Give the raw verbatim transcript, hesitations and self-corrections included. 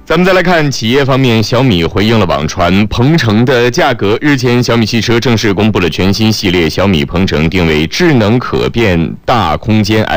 咱们再来看企业方面，小米回应了网传鹏程的价格。日前，小米汽车正式公布了全新系列小米鹏程，定为智能可变大空间